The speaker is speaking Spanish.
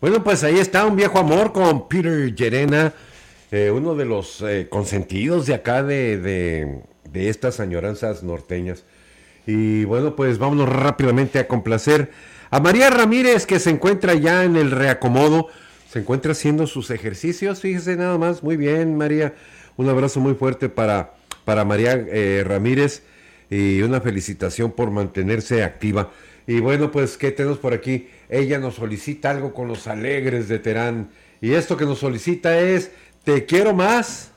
Bueno, pues ahí está un viejo amor con Peter Llerena, uno de los consentidos de acá de estas añoranzas norteñas. Y bueno, pues vámonos rápidamente a complacer a María Ramírez, que se encuentra ya en el reacomodo, se encuentra haciendo sus ejercicios, fíjese nada más. Muy bien, María, un abrazo muy fuerte para María Ramírez y una felicitación por mantenerse activa. Y bueno, pues, ¿qué tenemos por aquí? Ella nos solicita algo con los Alegres de Terán. Y esto que nos solicita es Te quiero más.